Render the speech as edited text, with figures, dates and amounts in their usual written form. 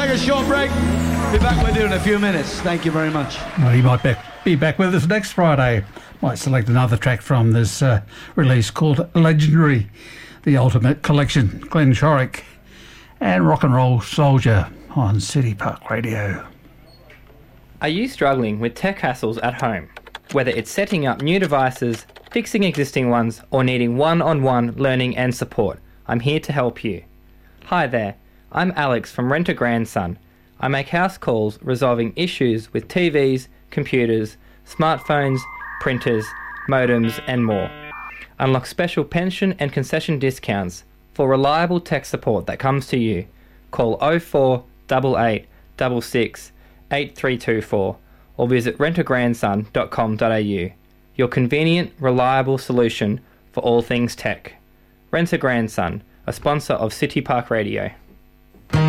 take a short break. Be back with you in a few minutes. Thank you very much. Well, he might be back with us next Friday. Might select another track from this release called Legendary, the Ultimate Collection. Glenn Shorrock and Rock and Roll Soldier on City Park Radio. Are you struggling with tech hassles at home? Whether it's setting up new devices, fixing existing ones, or needing one-on-one learning and support, I'm here to help you. Hi there, I'm Alex from Rent a Grandson. I make house calls resolving issues with TVs, computers, smartphones, printers, modems and more. Unlock special pension and concession discounts for reliable tech support that comes to you. Call 0488 66 8324 or visit rentagrandson.com.au. Your convenient, reliable solution for all things tech. Rent a Grandson, a sponsor of City Park Radio.